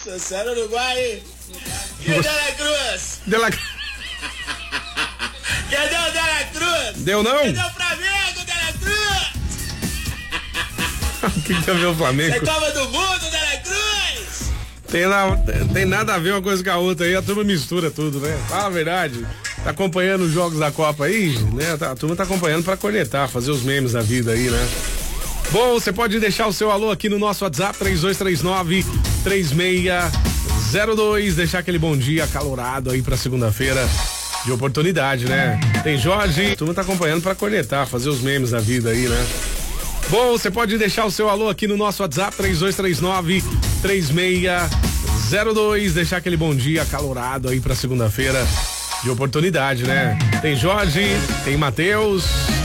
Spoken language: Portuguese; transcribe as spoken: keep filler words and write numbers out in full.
Torcendo Uruguai. E o Dela Cruz? Dela... Cadê o Dela Cruz? Deu não? Cadê o Flamengo, Dela Cruz? O que que tem a ver o Flamengo? Você Copa do Mundo, Dela Cruz? Tem, na, tem nada a ver uma coisa com a outra aí, a turma mistura tudo, né? Fala a verdade. Tá acompanhando os jogos da Copa aí, né? A turma tá acompanhando pra cornetar, fazer os memes da vida aí, né? Bom, você pode deixar o seu alô aqui no nosso WhatsApp três dois três nove, três seis zero dois, deixar aquele bom dia acalorado aí pra segunda-feira de oportunidade, né? Tem Jorge, a turma tá acompanhando pra cornetar, fazer os memes da vida aí, né? Bom, você pode deixar o seu alô aqui no nosso WhatsApp três dois três nove, três seis zero dois, deixar aquele bom dia acalorado aí pra segunda-feira de oportunidade, né? Tem Jorge, tem Matheus.